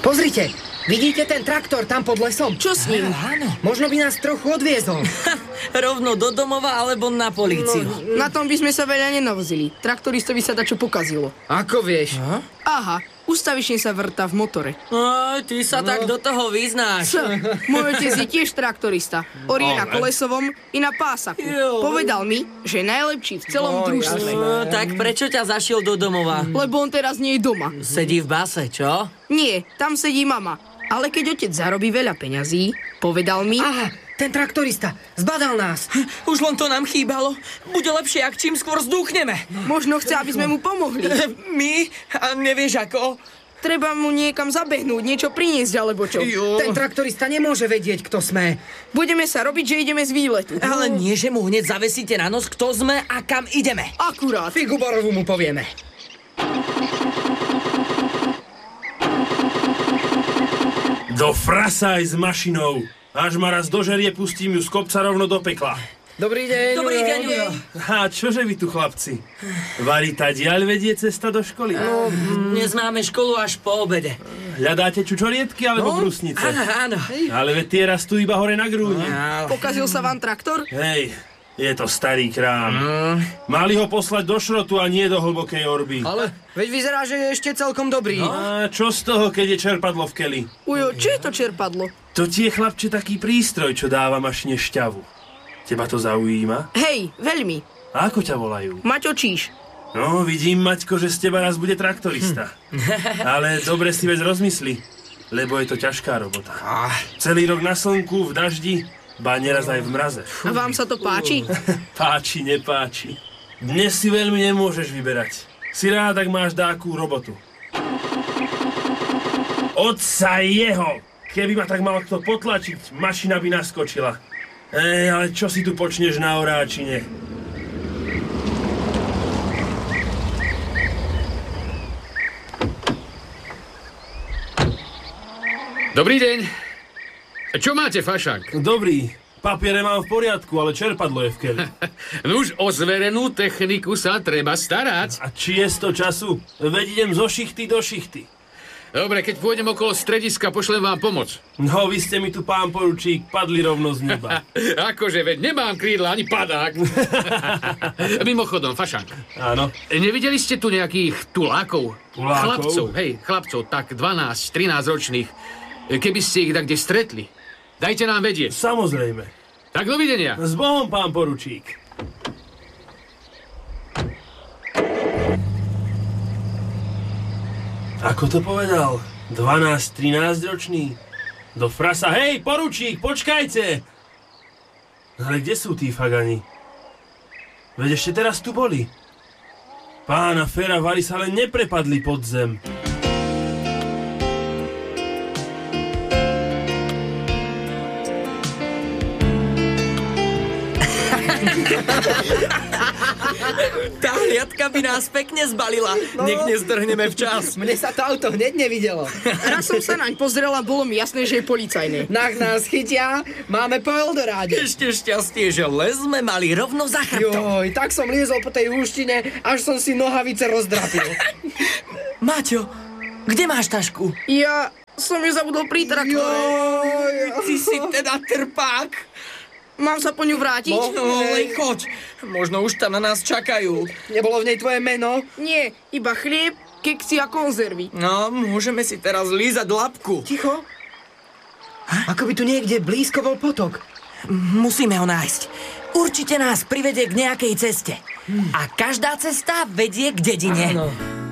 Pozrite, vidíte ten traktor tam pod lesom? Čo s ním? Áno. Možno by nás trochu odviezol. Rovno do domova alebo na políciu. Na tom by sme sa veľa nenavozili. Traktoristovi sa dačo pokazilo. Ako vieš? Aha, ustavične sa vrta v motore. Aj, ty sa tak do toho vyznáš. Môj otec je tiež traktorista. Orie na kolesovom i na pásaku. Jo. Povedal mi, že je najlepší v celom družstve. Tak prečo ťa zašiel do domova? Lebo on teraz nie je doma. Sedí v base, čo? Nie, tam sedí mama. Ale keď otec zarobí veľa peňazí, povedal mi... Aha, ten traktorista, zbadal nás. Už len to nám chýbalo. Bude lepšie, ak čím skôr zdúchneme. Možno chce, aby sme mu pomohli. My? A nevieš ako? Treba mu niekam zabehnúť, niečo priniesť alebo čo. Ten traktorista nemôže vedieť, kto sme. Budeme sa robiť, že ideme z výletu. Ale nie, že mu hneď zavesíte na nos, kto sme a kam ideme. Akurát. Figu Borovu mu povieme. Do frasa aj s mašinou. Až ma raz dožerie, pustím ju z kopca rovno do pekla. Dobrý deň. Dobrý deň, Jujo. A čože vy tu, chlapci? Varita diaľ vedie cesta do školy? Dnes máme školu až po obede. Hľadáte čučoriedky alebo brusnice? Áno. Ale veď tie rastú iba hore na grúni. Pokazil sa vám traktor? Hej, je to starý krám. Mali ho poslať do šrotu a nie do hlbokej orby. Ale veď vyzerá, že je ešte celkom dobrý. A čo z toho, keď je čerpadlo v keli? Ujo, čo je to čerpadlo? To ti je, chlapče, taký prístroj, čo dáva mašine šťavu. Teba to zaujíma? Hej, veľmi. A ako ťa volajú? Maťo Číš. No, vidím, Maťko, že z teba raz bude traktorista. Ale dobre si vec rozmysli, lebo je to ťažká robota. Celý rok na slnku, v daždi, ba neraz aj v mraze. A vám sa to páči? Páči, nepáči. Dnes si veľmi nemôžeš vyberať. Si rád, ak máš dákú robotu. Otca jeho! Keby ma tak mal kto potlačiť, mašina by naskočila. Ale čo si tu počneš na oráčine? Dobrý deň. Čo máte, fašák? Dobrý. Papiere mám v poriadku, ale čerpadlo je v keli. Nuž, o zverenú techniku sa treba starať. A či je 100 času? Veď idem zo šichty do šichty. Dobre, keď pôjdem okolo strediska, pošlem vám pomoc. No, vy ste mi tu, pán poručík, padli rovno z neba. Akože, veď nemám krídla ani padák. Mimochodom, fašák. Áno. Nevideli ste tu nejakých tulákov? Tulákov? Chlapcov, tak 12-13 ročných. Keby ste ich tak kde stretli, dajte nám vedieť. Samozrejme. Tak dovidenia. S Bohom, pán poručík. Ako to povedal? 12-13 ročný? Do frasa. Hej, poručík, počkajte! Ale kde sú tí fagani? Veď ešte teraz tu boli. Pána Fera Vary sa len neprepadli pod zem. Tá hliadka by nás pekne zbalila. Nech nezdrhneme včas. Mne sa to auto hneď nevidelo. Raz som sa naň pozrela, bolo mi jasné, že je policajné. Nak nás chytia, máme po Eldoráde. Ešte šťastie, že les sme mali rovno za chrbtom. Joj, tak som liezol po tej húštine, až som si nohavice rozdrapil. Maťo, kde máš tašku? Ja som ju zabudol pri traktore. Ty si teda trpák. Mám sa po ňu vrátiť? No, len choď. Možno už tam na nás čakajú. Nebolo v nej tvoje meno? Nie, iba chlieb, keksy a konzervy. No, môžeme si teraz lízať labku. Ticho. Ako by tu niekde blízko bol potok. Musíme ho nájsť. Určite nás privedie k nejakej ceste. A každá cesta vedie k dedine. Áno.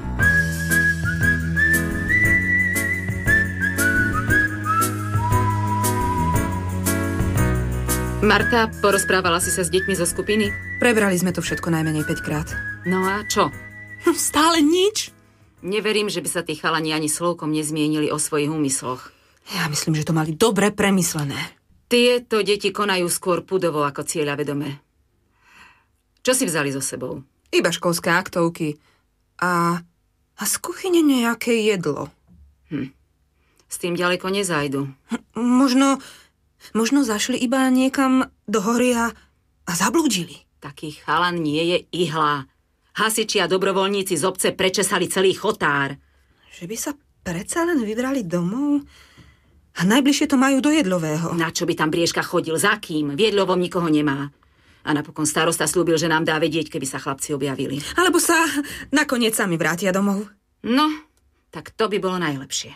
Marta, porozprávala si sa s deťmi zo skupiny? Prebrali sme to všetko najmenej 5 krát. No a čo? Stále nič? Neverím, že by sa tí chalani ani slovkom nezmienili o svojich úmysloch. Ja myslím, že to mali dobre premyslené. Tieto deti konajú skôr pudovo ako cieľavedomé. Čo si vzali so sebou? Iba školské aktovky. A z kuchyne nejaké jedlo. S tým ďaleko nezajdu. Možno zašli iba niekam do hory a zablúdili. Taký chalan nie je ihla. Hasiči a dobrovoľníci z obce prečesali celý chotár. Že by sa predsa len vybrali domov? A najbližšie to majú do Jedlového. Na čo by tam Briežka chodil? Za kým? V Jedlovom nikoho nemá. A napokon starosta slúbil, že nám dá vedieť, keby sa chlapci objavili. Alebo sa nakoniec sami vrátia domov. No, tak to by bolo najlepšie.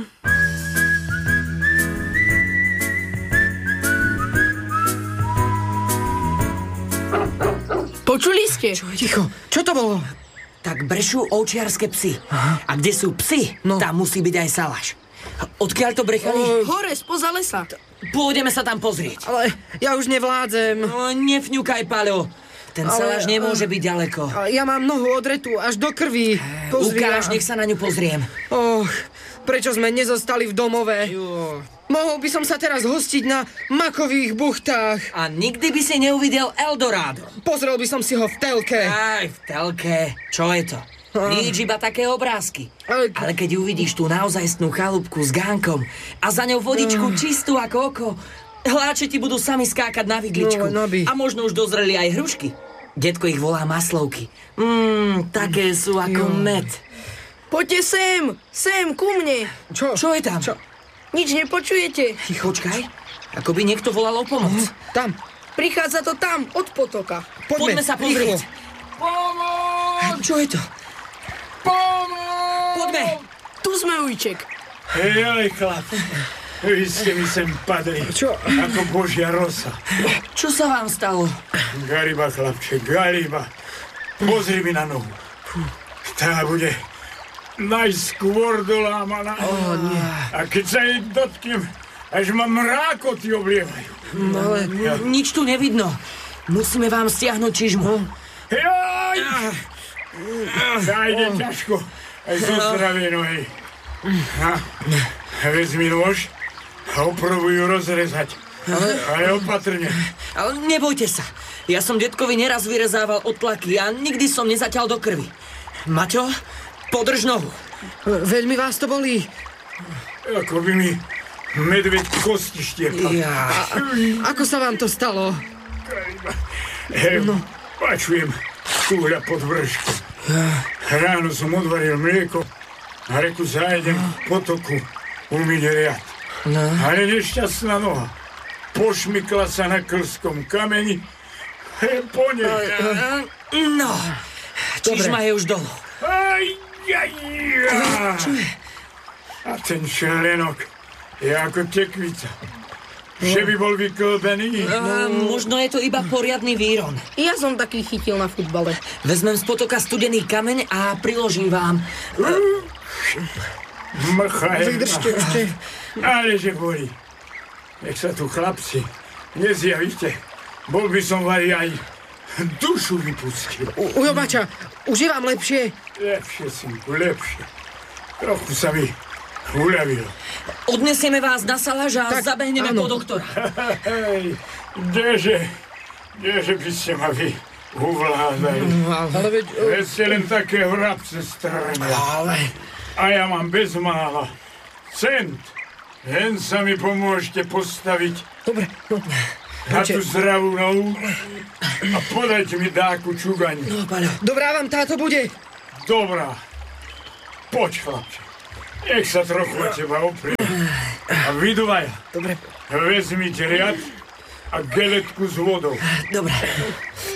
Počuli ste? Ticho, čo to bolo? Tak brešú ovčiarske psy. A kde sú psy, tam musí byť aj Salaš. Odkiaľ to brechali? Hore, spoza lesa. Pôjdeme sa tam pozrieť. Ale ja už nevládzem. No, nefňukaj, Paľo. Ten Salaš nemôže byť ďaleko. Ale ja mám nohu odretú až do krvi. Pozri. Ukáž, nech sa na ňu pozriem. Prečo sme nezostali v domove? Mohol by som sa teraz hostiť na makových buchtách. A nikdy by si neuvidel Eldorado. Pozrel by som si ho v telke. Aj v telke. Čo je to? Nič, iba také obrázky. Ale keď uvidíš tú naozajstnú chalúbku s gánkom a za ňou vodičku čistú ako oko, hláče ti budú sami skákať na vidličku. A možno už dozreli aj hrušky. Detko ich volá maslovky. Také sú ako med. Poďte sem ku mne. Čo je tam? Nič nepočujete? Tichočkaj, ako by niekto volal o pomoc. Tam. Prichádza to tam, od potoka. Poďme sa pozrieť. Pomoc! Čo je to? Pomoc! Poďme. Tu sme, ujček. Hej, chlap. Vy ste mi sem padli. Čo? Ako božia rosa. Čo sa vám stalo? Gariba, chlapče, gariba. Pozri mi na nohu. Tá bude najskôr dolámaná. A keď sa jej dotknem, až ma mrákoty oblievajú. Ale nič tu nevidno. Musíme vám stiahnuť čižmu. Jaj! Zájde ťažko aj zo zdravej nohy. Vezmi nôž a oprobuj ju rozrezať. Ale opatrne. Ale nebojte sa. Ja som detkovi neraz vyrezával odtlaky a nikdy som nezaťal do krvi. Maťo, podrž nohu. Veľmi vás to bolí. Ako by mi medveď kosti štiepal. Ako sa vám to stalo? Počujem kúhľa pod vršku. Ráno som odvaril mlieko a reku zájdem k potoku umyť riad. Ale nešťastná noha pošmykla sa na klskom kameni. Po nej. No, čižma je už dolu. A ten členok je ako tekvica. Že by bol vyklbený. Možno je to iba poriadny výron. Ja som taký chytil na futbale. Vezmem z potoka studený kameň a priložím vám. Mrchaj. Vydržte ešte. Ale že bolí. Nech sa tu chlapci nezjavíte. Bol by som vari aj dušu vypustil. Ujo, Maťa, už je vám lepšie? Lepšie, synku, lepšie. Trochu sa mi uľavilo. Odnesieme vás na Salaža a Tak, zabehneme áno. po doktora. Hej, kdeže by ste ma vy uvládali. Ale veď... Veď ste len také vrabce strania. A ja mám bezmála cent. Len sa mi pomôžete postaviť Dobre, no. na tú zdravú nohu a podajte mi dáku čugaň. No, Paľo. Dobrá vám táto bude. Dobrá. Poď, chlapče. Nech sa trochu o teba opriem. A vy dvaja. Dobre. Vezmite riad a geletku s vodou. Dobre.